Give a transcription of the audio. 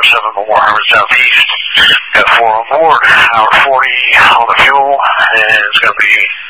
7 more, Harvard Southeast. Got 4 on board, hour 40 on the fuel, and it's going to be